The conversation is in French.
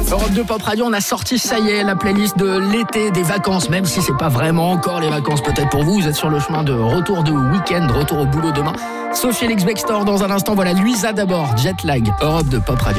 Europe 2 Pop Radio, on a sorti, ça y est, la playlist de l'été, des vacances, même si c'est pas vraiment encore les vacances peut-être pour vous. Vous êtes sur le chemin de retour de week-end, retour au boulot demain. Sophie Elix Bextor dans un instant. Voilà, Luisa d'abord, Jet Lag, Europe 2 Pop Radio.